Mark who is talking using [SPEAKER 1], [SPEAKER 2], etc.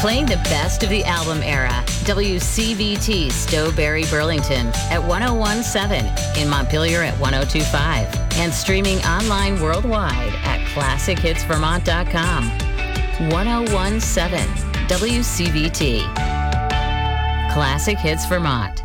[SPEAKER 1] Playing the best of the album era, WCVT Stowberry Burlington at 101.7, in Montpelier at 102.5, and streaming online worldwide at ClassicHitsVermont.com. 101.7 WCVT. Classic Hits Vermont.